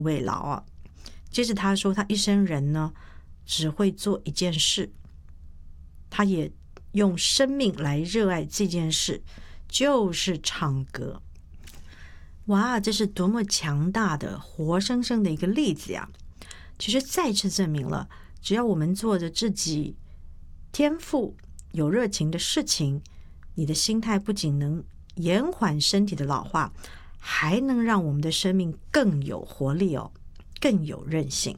慰劳啊。接着他说，他一生人呢只会做一件事，他也用生命来热爱这件事，就是唱歌。哇，这是多么强大的活生生的一个例子呀！其实再次证明了，只要我们做着自己天赋有热情的事情，你的心态不仅能延缓身体的老化，还能让我们的生命更有活力哦，更有韧性。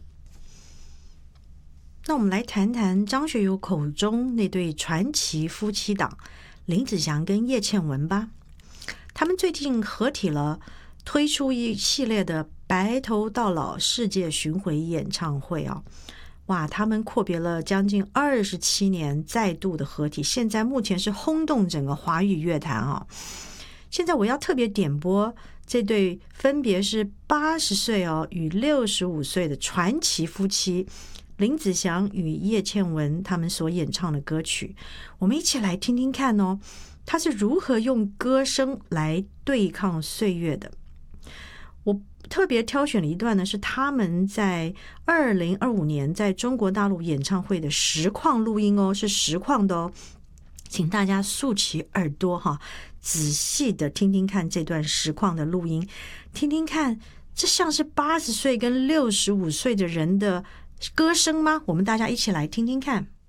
那我们来谈谈张学友口中那对传奇夫妻档林子祥跟叶倩文吧。他们最近合体了，推出一系列的白头到老世界巡回演唱会哦。哇，他们阔别了将近27年再度的合体，现在目前是轰动整个华语乐坛哦。现在我要特别点播这对分别是80岁与65岁的传奇夫妻林子祥与叶倩文他们所演唱的歌曲，我们一起来听听看哦，他是如何用歌声来对抗岁月的。我特别挑选了一段呢，是他们在2025年在中国大陆演唱会的实况录音哦，是实况的哦，请大家竖起耳朵哈，仔细的听听看这段实况的录音，听听看，这像是80岁跟65岁的人的歌声吗？我们大家一起来听听看。